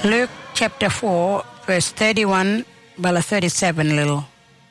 Luke chapter 4, verse 31 bala 37 little.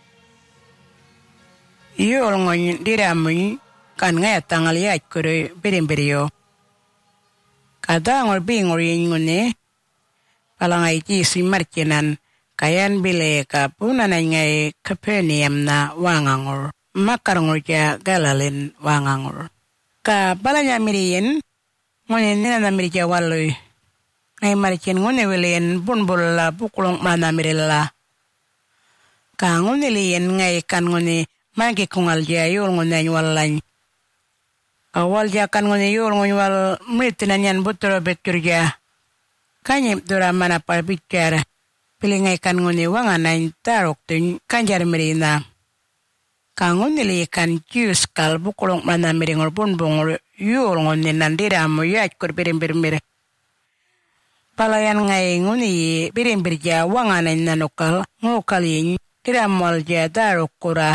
Yol ngon diramun kan ngaya tangal ya kure birimbirio. Kada ngor bingor yingune palangai ji simarkinan kayan bile ka punana ngai Capernaum na wangangor makarngor ja Galalin wangangor. Ka balanya miriyen ngone nina mirja walloy. Ngai markin ngone welen bunbul la bukulong mana mirilla. Ka ngone liyen ngai kan ngone magi kungal ja yul ngone wallan. Awal ja kan ngone yul ngone wal mritinan yan butro betur ja. Kanyip dura mana par bicara. Pilingai kan ngone wanganan tarok tun kanjar mirina. Ka ngone li kan jus kal bukulong mana miringor bunbungor yul ngone nandira mo yaj kur birim. Palayan ngai nguni birim ja wanganan nanokal ngokalin tiramal ja darokura.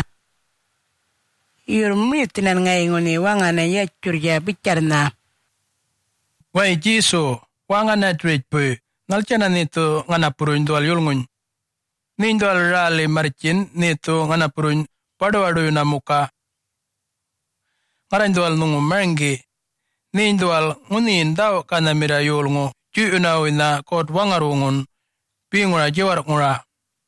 Yurmitinan ngai nguni wanganan yajur ja bicarna. Wai jiso wangana trejpe nalchana nito ngana purun dual yulngun. Nindual rale marcin nito ngana purun padu na muka. Ngaran dual nungu merengge. Nindual nguni daw kana mira yulngu. Juunawi na kot wangarungun pingura jawar ngura.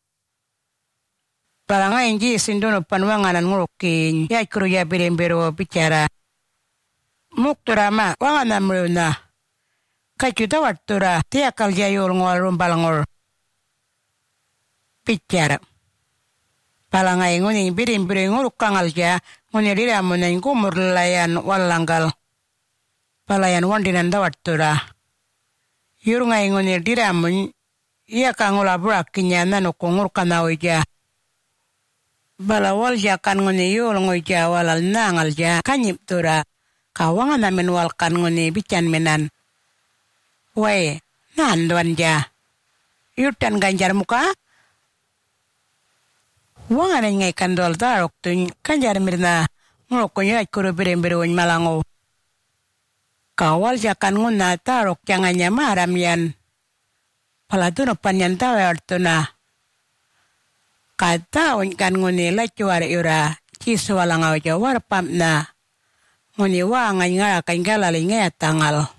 Palangai ji sindono panwanganan ngurukin ya kuru ya birim-biro bicara. Muktura ma wanganan mruna. Kajuta wartura tiakal jayul ngol rumbalangor. Bicara. Palangai nguni birim-biro ngurukangal ja nguni riramunan kumur layan walanggal. Palayan wandinan dawartura. Yurungai ngoni diramun iya kangula burak kinyana no kongur kanawi ja. Balawal ja kan ngoni yul ngoi ja walal nangal ja kanyip tura kawangan namin wal kan ngoni bican menan. Wai nanduan ja. Yurtan ganjar muka. Wangan ngai kandol darok tun kanjar mirna ngurukunya kuru birim-biruin malango. Kawal jakan nguna tarok jangannya maram yan. Palatuno panyan tawe artuna. Kata kan nguni lacuar ira. Cisu walang awaja warpam na. Nguni wangan ngarakan Galalin ngaya tangal.